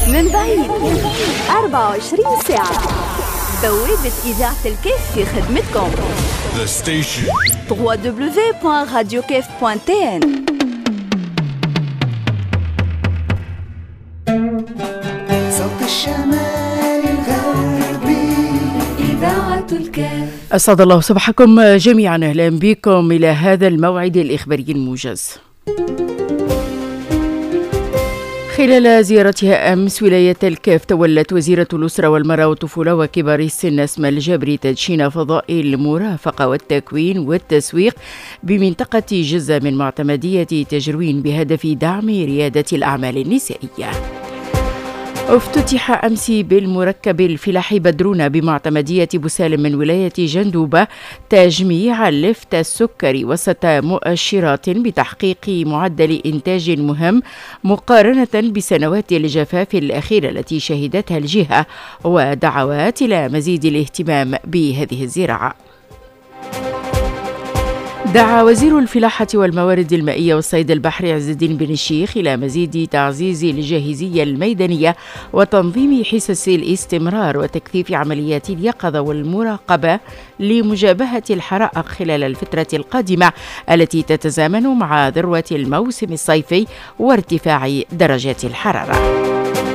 من بعيد 24 ساعة بوابة إذاعة الكيف في خدمتكم. The station www.radiokef.tn. صوت الشمال الغربي إذاعة الكيف. أسعد الله صباحكم جميعا، أهلا بكم إلى هذا الموعد الإخباري الموجز. خلال زيارتها أمس ولاية الكيف، تولت وزيرة الأسرة والمرأة والطفولة وكبار السن أسماء الجبري تدشين فضائل المرافقة والتكوين والتسويق بمنطقة جزة من معتمدية تجروين بهدف دعم ريادة الأعمال النسائية. افتتح أمس بالمركب الفلاحي بدرونة بمعتمدية بوسالم من ولاية جندوبة تجميع اللفت السكري وسط مؤشرات بتحقيق معدل إنتاج مهم مقارنة بسنوات الجفاف الأخيرة التي شهدتها الجهة، ودعوات إلى مزيد الاهتمام بهذه الزراعة. دعا وزير الفلاحة والموارد المائية والصيد البحري عز الدين بن الشيخ إلى مزيد تعزيز الجاهزية الميدانية وتنظيم حصص الاستمرار وتكثيف عمليات اليقظة والمراقبة لمجابهة الحرائق خلال الفترة القادمة التي تتزامن مع ذروة الموسم الصيفي وارتفاع درجات الحرارة.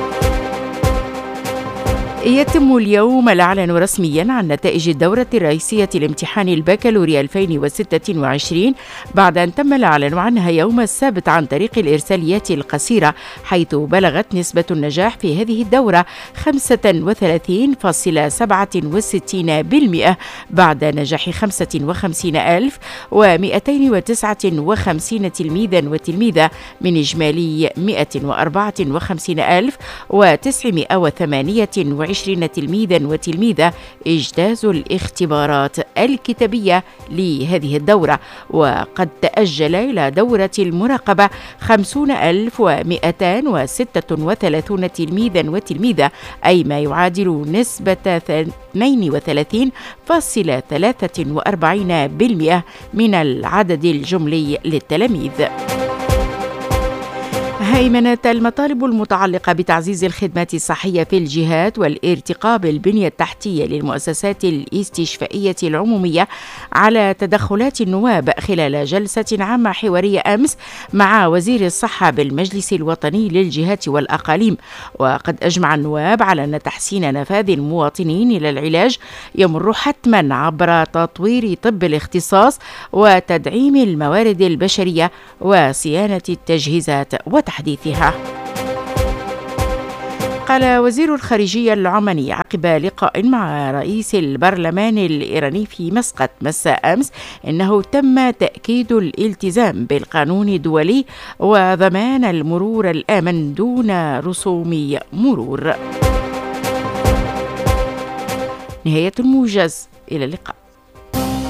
يتم اليوم الإعلان رسميا عن نتائج الدورة الرئيسية لامتحان البكالوريا 2026 بعد أن تم الإعلان عنها يوم السبت عن طريق الإرساليات القصيرة، حيث بلغت نسبة النجاح في هذه الدورة 35.67% بعد نجاح 55,259 تلميذا وتلميذة من إجمالي 154,928 تلميذا وتلميذة اجتازوا الاختبارات الكتابية لهذه الدورة. وقد تأجل إلى دورة المراقبة 50,236 تلميذا وتلميذة، أي ما يعادل نسبة 32.43% من العدد الجملي للتلاميذ. هيمنت المطالب المتعلقة بتعزيز الخدمات الصحية في الجهات والارتقاء بالبنية التحتية للمؤسسات الاستشفائية العمومية على تدخلات النواب خلال جلسة عامة حوارية أمس مع وزير الصحة بالمجلس الوطني للجهات والأقاليم. وقد أجمع النواب على أن تحسين نفاذ المواطنين إلى العلاج يمر حتما عبر تطوير طب الاختصاص وتدعيم الموارد البشرية وصيانة التجهيزات وتحديثها. قال وزير الخارجية العماني عقب لقاء مع رئيس البرلمان الإيراني في مسقط مساء أمس إنه تم تأكيد الالتزام بالقانون الدولي وضمان المرور الآمن دون رسوم مرور. نهاية الموجز، إلى اللقاء.